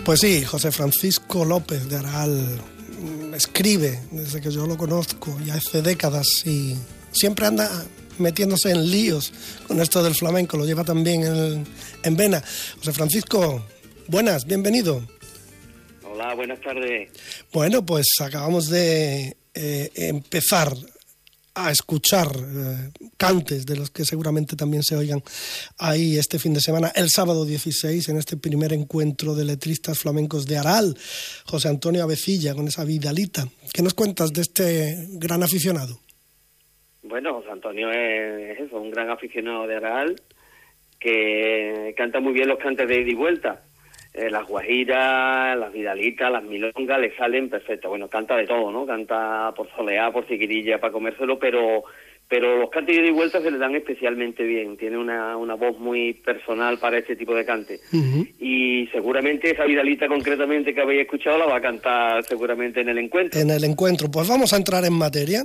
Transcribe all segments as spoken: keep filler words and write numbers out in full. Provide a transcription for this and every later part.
Pues sí, José Francisco López de Aral escribe desde que yo lo conozco, ya hace décadas, y siempre anda metiéndose en líos con esto del flamenco, lo lleva también en, en vena. José Francisco, buenas, bienvenido. Hola, buenas tardes. Bueno, pues acabamos de eh, empezar a escuchar eh, cantes de los que seguramente también se oigan ahí este fin de semana, el sábado dieciséis, en este primer encuentro de letristas flamencos de Aral, José Antonio Avecilla, con esa Vidalita. ¿Qué nos cuentas de este gran aficionado? Bueno, José Antonio es eso, un gran aficionado de Aral, que canta muy bien los cantes de ida y vuelta. Eh, las guajiras, las vidalitas, las milongas le salen perfectas. Bueno, canta de todo, ¿no? Canta por soleá, por chiquirilla, para comérselo, pero pero los cantes de ida y vuelta se le dan especialmente bien. Tiene una, una voz muy personal para este tipo de cante. Uh-huh. Y seguramente esa vidalita concretamente que habéis escuchado la va a cantar seguramente en el encuentro. En el encuentro. Pues vamos a entrar en materia.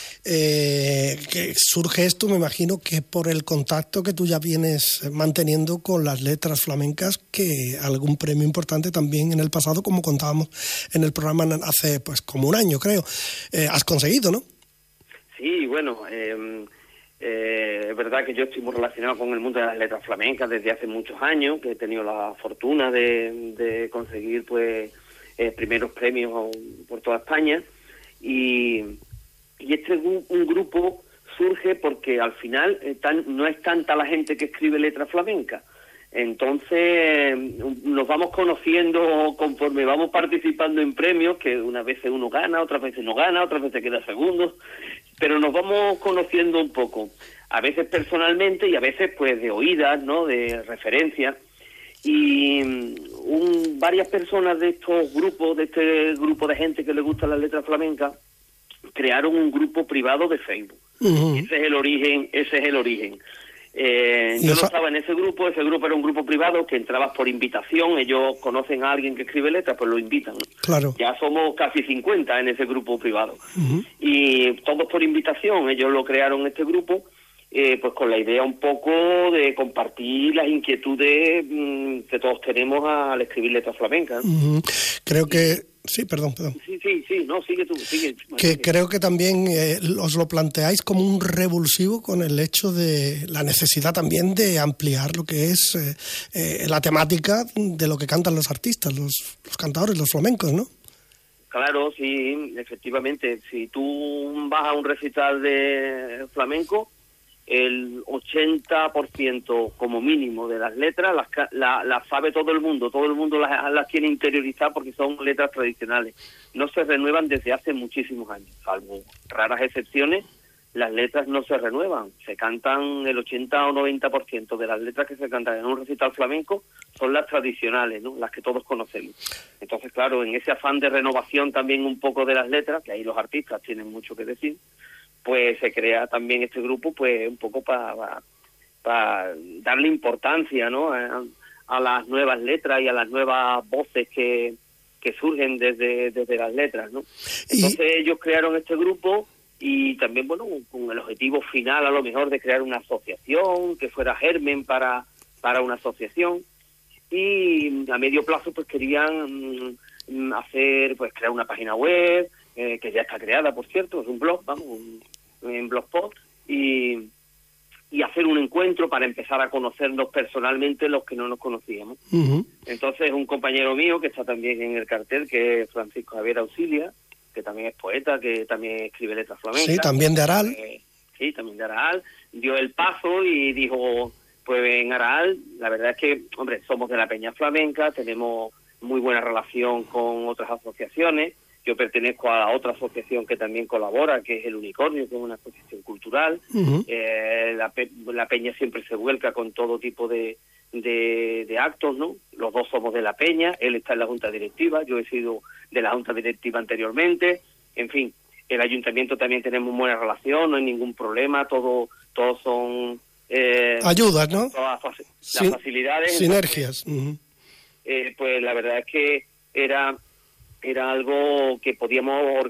Eh, que surge esto, me imagino, que por el contacto que tú ya vienes manteniendo con las letras flamencas, que algún premio importante también en el pasado, como contábamos en el programa hace pues como un año, creo, eh, has conseguido, ¿no? Sí, bueno, eh, eh, es verdad que yo estoy muy relacionado con el mundo de las letras flamencas desde hace muchos años, que he tenido la fortuna de, de conseguir pues eh, primeros premios por toda España, y Y este un grupo surge porque al final eh, tan, no es tanta la gente que escribe letras flamencas. Entonces nos vamos conociendo conforme vamos participando en premios, que unas veces uno gana, otras veces no gana, otras veces queda segundo, pero nos vamos conociendo un poco, a veces personalmente y a veces pues de oídas, ¿no?, de referencia. Y un, varias personas de estos grupos, de este grupo de gente que le gustan las letras flamencas, crearon un grupo privado de Facebook. Uh-huh. Ese es el origen, ese es el origen. Eh, yo no estaba en ese grupo, ese grupo era un grupo privado que entrabas por invitación, ellos conocen a alguien que escribe letras, pues lo invitan. Claro. Ya somos casi cincuenta en ese grupo privado. Uh-huh. Y todos por invitación, ellos lo crearon este grupo, eh, pues con la idea un poco de compartir las inquietudes mmm, que todos tenemos al escribir letras flamencas. Uh-huh. Creo que... Sí, perdón, perdón. Sí, sí, sí, no, sigue tú, sigue. Que sigue. Creo que también eh, os lo planteáis como un revulsivo con el hecho de la necesidad también de ampliar lo que es eh, eh, la temática de lo que cantan los artistas, los, los cantadores, los flamencos, ¿no? Claro, sí, efectivamente. Si tú vas a un recital de flamenco, el ochenta por ciento como mínimo de las letras las, la, las sabe todo el mundo, todo el mundo las, las tiene interiorizar porque son letras tradicionales. No se renuevan desde hace muchísimos años, salvo raras excepciones, las letras no se renuevan. Se cantan el ochenta o noventa por ciento de las letras que se cantan en un recital flamenco son las tradicionales, ¿no?, las que todos conocemos. Entonces, claro, en ese afán de renovación también un poco de las letras, que ahí los artistas tienen mucho que decir, pues se crea también este grupo pues un poco para pa, pa darle importancia, ¿no?, a, a las nuevas letras y a las nuevas voces que, que surgen desde, desde las letras, ¿no? Entonces y... ellos crearon este grupo y también, bueno, con el objetivo final a lo mejor de crear una asociación, que fuera germen para, para una asociación, y a medio plazo pues querían mm, hacer, pues crear una página web, Eh, que ya está creada, por cierto, es un blog, vamos, un, en Blogspot, y, y hacer un encuentro para empezar a conocernos personalmente los que no nos conocíamos. Uh-huh. Entonces, un compañero mío que está también en el cartel, que es Francisco Javier Auxilia, que también es poeta, que también escribe letras flamencas. Sí, también de Aral. Eh, sí, también de Aral. Dio el paso y dijo, pues en Aral, la verdad es que, hombre, somos de la Peña Flamenca, tenemos muy buena relación con otras asociaciones. Yo pertenezco a otra asociación que también colabora, que es el Unicornio, que es una asociación cultural. Uh-huh. Eh, la, Pe- la Peña siempre se vuelca con todo tipo de, de, de actos, ¿no? Los dos somos de la Peña, él está en la Junta Directiva, yo he sido de la Junta Directiva anteriormente. En fin, el Ayuntamiento también tenemos buena relación, no hay ningún problema, todo, todos son... Eh, ayudas, ¿no? Todas las Sin- facilidades. Sinergias. Uh-huh. Eh, pues la verdad es que era... era algo que podíamos